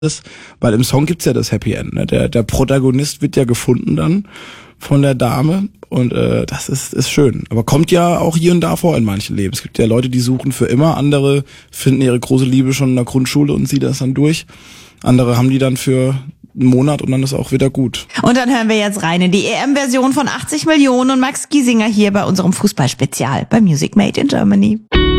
ist, weil im Song gibt's ja das Happy End, ne? Der Protagonist wird ja gefunden dann von der Dame und das ist schön. Aber kommt ja auch hier und da vor in manchen Leben. Es gibt ja Leute, die suchen für immer, andere finden ihre große Liebe schon in der Grundschule und ziehen das dann durch. Andere haben die dann für einen Monat und dann ist auch wieder gut. Und dann hören wir jetzt rein in die EM-Version von 80 Millionen und Max Giesinger hier bei unserem Fußballspezial bei Music Made in Germany.